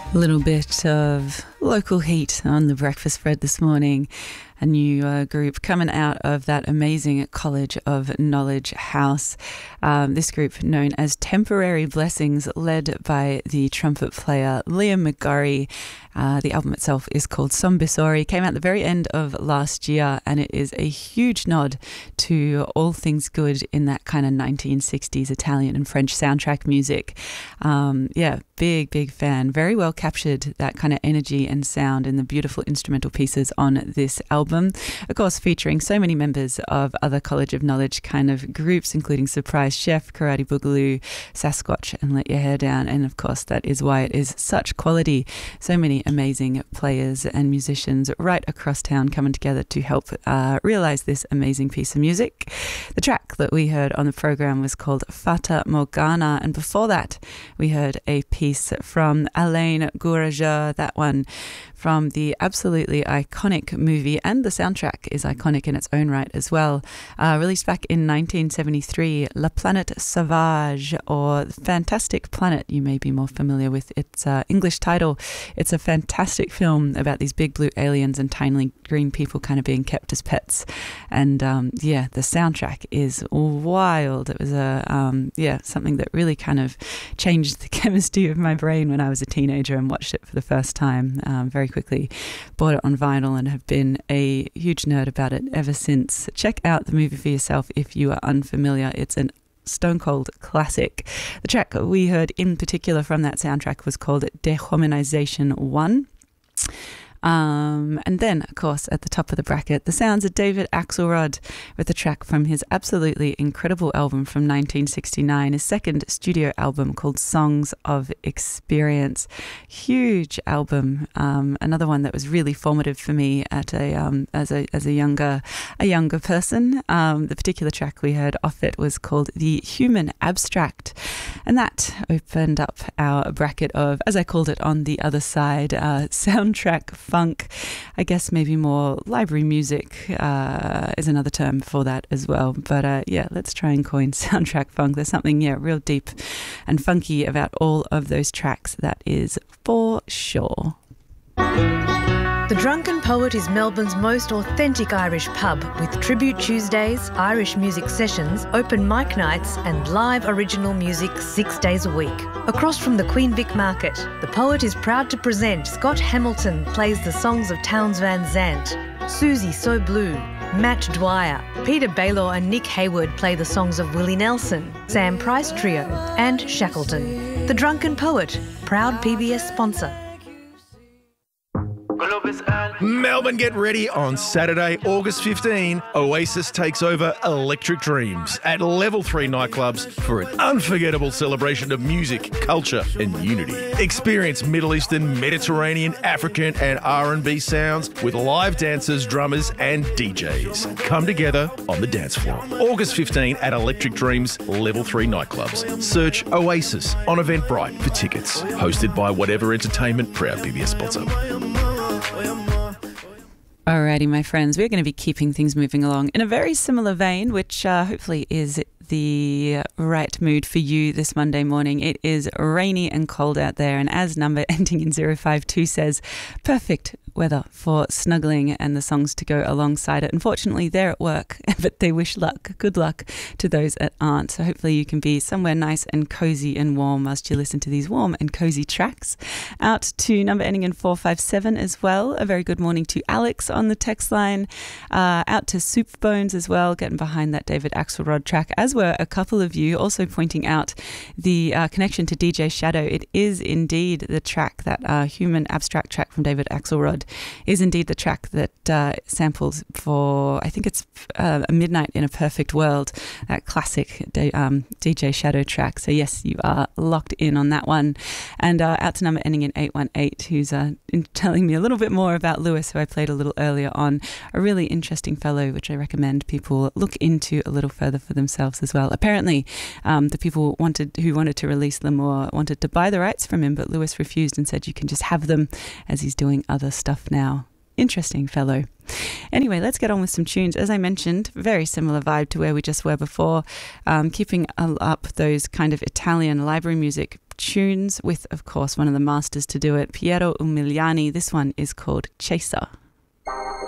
A little bit of local heat on the breakfast spread this morning. A new group coming out of that amazing College of Knowledge house. This group known as Temporary Blessings, led by the trumpet player Liam McGorry. The album itself is called Sombisori, came out at the very end of last year, and it is a huge nod to all things good in that kind of 1960s Italian and French soundtrack music. Big fan. Very well captured that kind of energy and sound in the beautiful instrumental pieces on this album. Of course, featuring so many members of other College of Knowledge kind of groups, including Surprise Chef, Karate Boogaloo, Sasquatch, and Let Your Hair Down. And of course, that is why it is such quality. So many amazing players and musicians right across town coming together to help realise this amazing piece of music. The track that we heard on the programme was called Fata Morgana, and before that we heard a piece from Alain Gourageau, that one from the absolutely iconic movie, and the soundtrack is iconic in its own right as well. Released back in 1973, La Planète Sauvage, or The Fantastic Planet, you may be more familiar with its English title. It's a fantastic film about these big blue aliens and tiny green people kind of being kept as pets. And the soundtrack is wild. It was something that really kind of changed the chemistry of my brain when I was a teenager and watched it for the first time very quickly. Bought it on vinyl and have been a huge nerd about it ever since. Check out the movie for yourself if you are unfamiliar. It's an stone cold classic. The track we heard in particular from that soundtrack was called Dehumanization 1. And then, of course, at the top of the bracket, the sounds of David Axelrod with a track from his absolutely incredible album from 1969, his second studio album called Songs of Experience. Huge album, another one that was really formative for me at as a younger person. The particular track we heard off it was called The Human Abstract, and that opened up our bracket of, as I called it on the other side, soundtrack funk. I guess maybe more library music is another term for that as well. But let's try and coin soundtrack funk. There's something real deep and funky about all of those tracks, that is for sure. The Drunken Poet is Melbourne's most authentic Irish pub, with Tribute Tuesdays, Irish music sessions, open mic nights and live original music 6 days a week. Across from the Queen Vic Market, the Poet is proud to present Scott Hamilton plays the songs of Townes Van Zandt, Susie So Blue, Matt Dwyer, Peter Baylor and Nick Hayward play the songs of Willie Nelson, Sam Price Trio and Shackleton. The Drunken Poet, proud PBS sponsor. Melbourne, get ready on Saturday, August 15. Oasis takes over Electric Dreams at Level 3 nightclubs for an unforgettable celebration of music, culture and unity. Experience Middle Eastern, Mediterranean, African and R&B sounds with live dancers, drummers and DJs. Come together on the dance floor. August 15 at Electric Dreams, Level 3 nightclubs. Search Oasis on Eventbrite for tickets. Hosted by Whatever Entertainment, proud PBS sponsor. Alrighty, my friends, we're going to be keeping things moving along in a very similar vein, which hopefully is the right mood for you this Monday morning. It is rainy and cold out there, and as number ending in 052 says, perfect weather for snuggling and the songs to go alongside it. Unfortunately, they're at work, but they wish good luck to those that aren't. So hopefully you can be somewhere nice and cozy and warm whilst you listen to these warm and cozy tracks. Out to number ending in 457 as well. A very good morning to Alex on the text line. Out to Soup Bones as well, getting behind that David Axelrod track, as were a couple of you also pointing out the connection to DJ Shadow. It is indeed the track, that Human Abstract track from David Axelrod is indeed the track that samples for, I think it's A Midnight in a Perfect World, that classic DJ Shadow track. So yes, you are locked in on that one. And out to number ending in 818, who's telling me a little bit more about Lewis, who I played a little earlier on. A really interesting fellow, which I recommend people look into a little further for themselves as well. Apparently, the people who wanted to release them or wanted to buy the rights from him, but Lewis refused and said you can just have them, as he's doing other stuff now. Interesting fellow. Anyway, let's get on with some tunes. As I mentioned, very similar vibe to where we just were before, keeping up those kind of Italian library music tunes with, of course, one of the masters to do it, Piero Umiliani. This one is called Chaser.